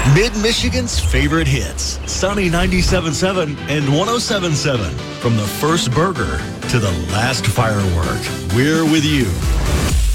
Mid-Michigan's favorite hits, Sunny 97.7 and 107.7. From the first burger to the last firework, we're with you.